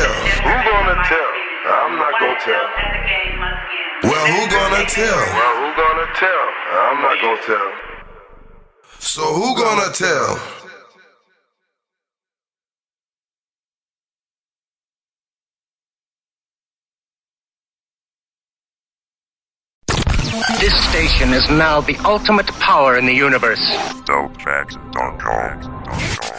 tell? Who gonna tell? I'm not gonna tell. Well, who gonna tell? Well, who gonna tell? I'm not gonna tell. So who gonna tell? This station is now the ultimate power in the universe. DopeTracks.com.